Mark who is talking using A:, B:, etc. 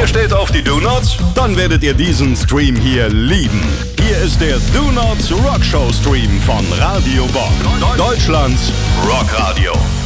A: Ihr steht auf die Do-Nots? Dann werdet ihr diesen Stream hier lieben. Hier ist der Do-Nots Rockshow Stream von Radio Bob. Deutschlands Rockradio.